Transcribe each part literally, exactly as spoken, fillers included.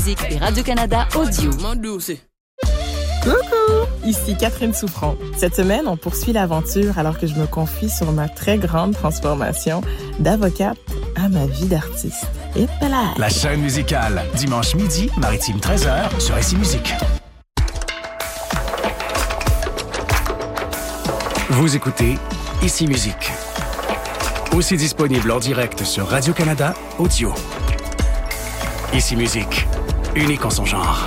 Et Radio-Canada Audio. Coucou! Ici Catherine Souffron. Cette semaine, on poursuit l'aventure alors que je me confie sur ma très grande transformation d'avocate à ma vie d'artiste. Et voilà! La chaîne musicale, dimanche midi, Maritime treize heures, sur Ici Musique. Vous écoutez Ici Musique. Aussi disponible en direct sur Radio-Canada Audio. Ici Musique, unique en son genre.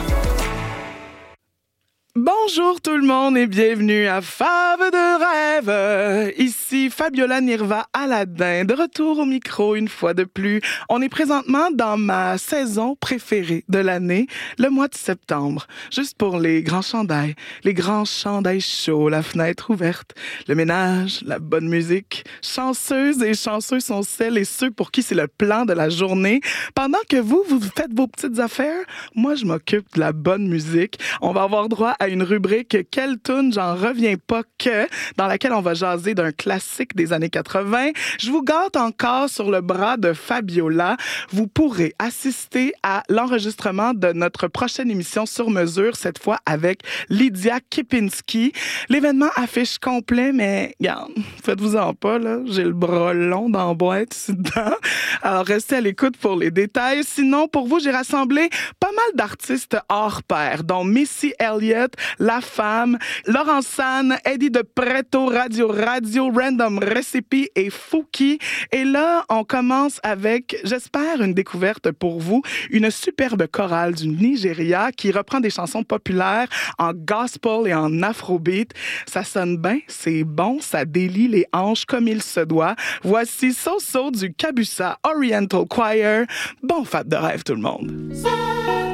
Bonjour tout le monde et bienvenue à Fave de rêve. Ici Fabiola Nirva Aladin, de retour au micro une fois de plus. On est présentement dans ma saison préférée de l'année, le mois de septembre. Juste pour les grands chandails, les grands chandails chauds, la fenêtre ouverte, le ménage, la bonne musique. Chanceuses et chanceux sont celles et ceux pour qui c'est le plan de la journée. Pendant que vous, vous faites vos petites affaires, moi je m'occupe de la bonne musique. On va avoir droit à une rubrique « Quelle toune j'en reviens pas que » dans laquelle on va jaser d'un classique des années quatre-vingt. Je vous gâte encore sur le bras de Fabiola. Vous pourrez assister à l'enregistrement de notre prochaine émission sur mesure, cette fois avec Lydia Kipinski. L'événement affiche complet, mais regarde, faites-vous-en pas, là. J'ai le bras long dans la boîte ici dedans. Alors restez à l'écoute pour les détails. Sinon, pour vous, j'ai rassemblé pas mal d'artistes hors pair, dont Missy Elliott, La Femme, Laurent San, Eddie de Preto, Radio Radio, Random Recipe et Fouki. Et là, on commence avec, j'espère, une découverte pour vous, une superbe chorale du Nigeria qui reprend des chansons populaires en gospel et en afrobeat. Ça sonne bien, c'est bon, ça délie les hanches comme il se doit. Voici So-So du Kabusa Oriental Choir. Bon fête de rêve tout le monde.